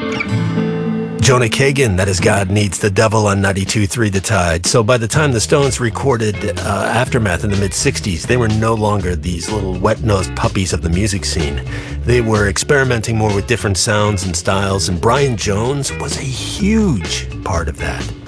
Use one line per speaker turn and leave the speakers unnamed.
Jonah Kagan, that is God Needs the Devil on 92.3 The Tide. So by the time the Stones recorded Aftermath in the mid-'60s, they were no longer these little wet-nosed puppies of the music scene. They were experimenting more with different sounds and styles, and Brian Jones was a huge part of that.